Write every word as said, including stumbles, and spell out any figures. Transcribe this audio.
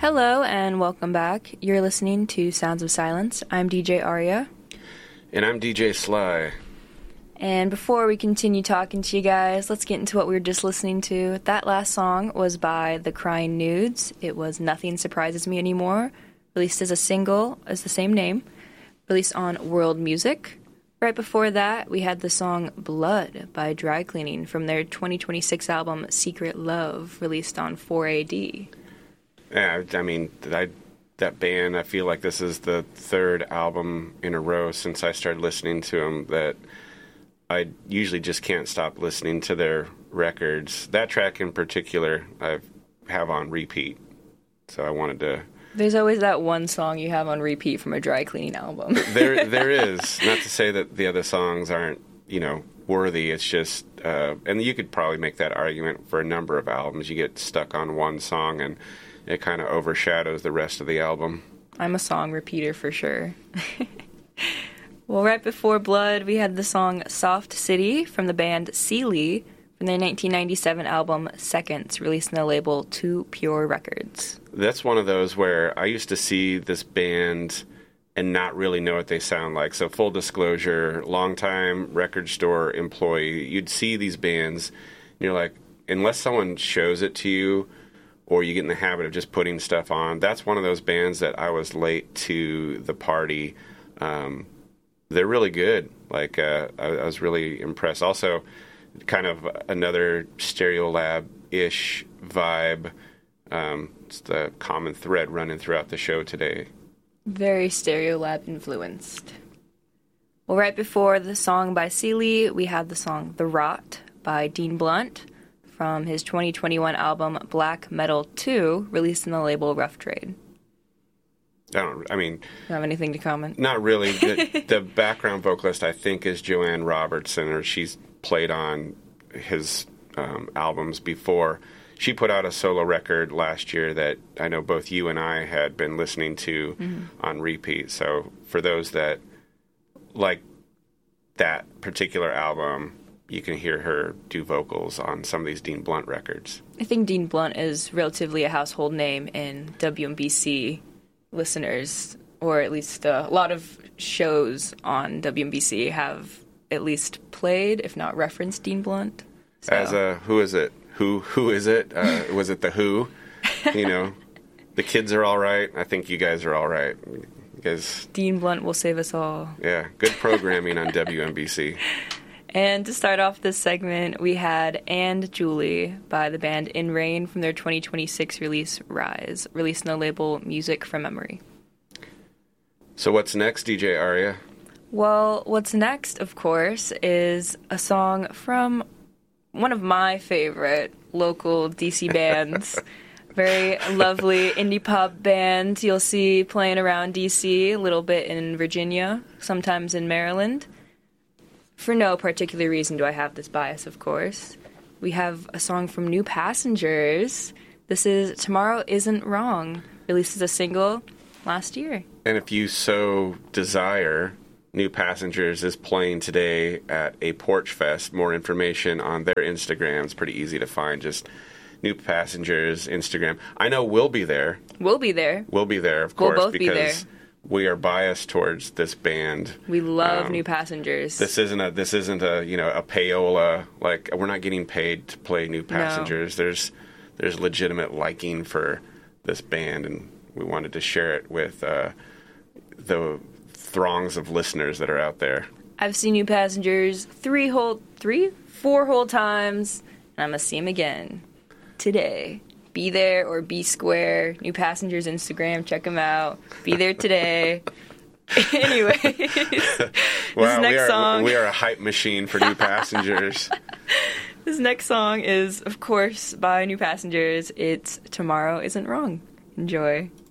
Hello and welcome back. You're listening to Sounds of Silence. I'm D J Arya. And I'm D J Sly. And before we continue talking to you guys, let's get into what we were just listening to. That last song was by The Crying Nudes. It was Nothing Surprises Me Anymore, released as a single as the same name, released on World Music. Right before that, we had the song Blood by Dry Cleaning from their twenty twenty-six album Secret Love, released on four A D. Yeah, I mean, I, that band, I feel like this is the third album in a row since I started listening to them that I usually just can't stop listening to their records. That track in particular, I have on repeat, so I wanted to... There's always that one song you have on repeat from a Dry Cleaning album. there, There is. Not to say that the other songs aren't, you know, worthy. It's just... Uh, and you could probably make that argument for a number of albums. You get stuck on one song and... it kind of overshadows the rest of the album. I'm a song repeater for sure. Well, right before Blood, we had the song Soft City from the band Sealy from their nineteen ninety-seven album Seconds, released on the label Too Pure Records. That's one of those where I used to see this band and not really know what they sound like. So full disclosure, longtime record store employee, you'd see these bands, and you're like, unless someone shows it to you, or you get in the habit of just putting stuff on. That's one of those bands that I was late to the party. Um, they're really good. Like, uh, I, I was really impressed. Also, kind of another Stereolab-ish vibe. Um, it's the common thread running throughout the show today. Very Stereolab influenced. Well, right before the song by Sealy, we had the song The Rot by Dean Blunt from his twenty twenty-one album Black Metal two, released in the label Rough Trade. I don't, I mean... You have anything to comment? Not really. The, the background vocalist, I think, is Joanne Robertson, or she's played on his um, albums before. She put out a solo record last year that I know both you and I had been listening to mm-hmm. on repeat. So for those that like that particular album... you can hear her do vocals on some of these Dean Blunt records. I think Dean Blunt is relatively a household name in W M B C listeners, or at least uh, a lot of shows on W M B C have at least played, if not referenced, Dean Blunt. So. As a, who is it? Who Who is it? Uh, was it The Who? You know, the kids are all right. I think you guys are all right. You guys, Dean Blunt will save us all. Yeah, good programming on W M B C. And to start off this segment, we had And Julie by the band In Rain from their twenty twenty-six release Rise, released on the label Music from Memory. So what's next, D J Arya? Well, what's next, of course, is a song from one of my favorite local D C bands. Very lovely indie pop band you'll see playing around D C, a little bit in Virginia, sometimes in Maryland. For no particular reason do I have this bias, of course. We have a song from New Passengers. This is Tomorrow Isn't Wrong, released as a single last year. And if you so desire, New Passengers is playing today at a Porch Fest. More information on their Instagram. It's pretty easy to find. Just New Passengers Instagram. I know we'll be there. We'll be there. We'll be there, of course, we'll both because... be there. We are biased towards this band. We love um, New Passengers. This isn't a this isn't a you know a payola. Like, we're not getting paid to play New Passengers. No. There's there's legitimate liking for this band, and we wanted to share it with uh, the throngs of listeners that are out there. I've seen New Passengers three whole three four whole times, and I'm gonna see them again today. Be there or be square. New Passengers Instagram, check them out. Be there today. Anyways, wow, this next we are, song. We are a hype machine for New Passengers. This next song is, of course, by New Passengers. It's Tomorrow Isn't Wrong. Enjoy.